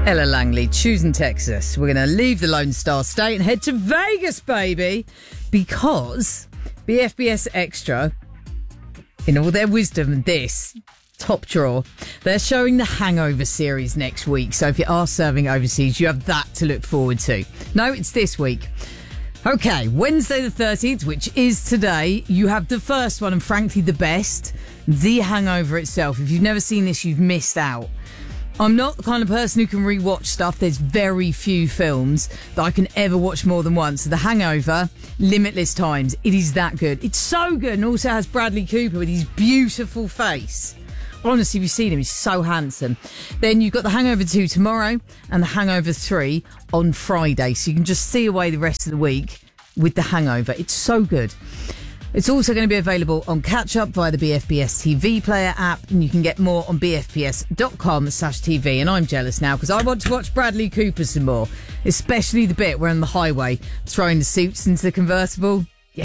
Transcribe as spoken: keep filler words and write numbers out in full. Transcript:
Ella Langley, choosing Texas. We're going to leave the Lone Star State and head to Vegas, baby, because B F B S Extra, in all their wisdom, this top drawer, they're showing the Hangover series next week. So if you are serving overseas, you have that to look forward to. No, it's this week. Okay, Wednesday the thirteenth, which is today, you have the first one and frankly the best, The Hangover itself. If you've never seen this, you've missed out. I'm not the kind of person who can rewatch stuff. There's very few films that I can ever watch more than once. The Hangover, limitless times. It is that good. It's so good, and also has Bradley Cooper with his beautiful face. Honestly, if you've seen him, he's so handsome. Then you've got The Hangover two tomorrow and The Hangover three on Friday. So you can just see away the rest of the week with The Hangover. It's so good. It's also going to be available on Catch Up via the B F B S T V player app, and you can get more on b f b s dot com slash t v. And I'm jealous now because I want to watch Bradley Cooper some more, especially the bit where on the highway throwing the suits into the convertible.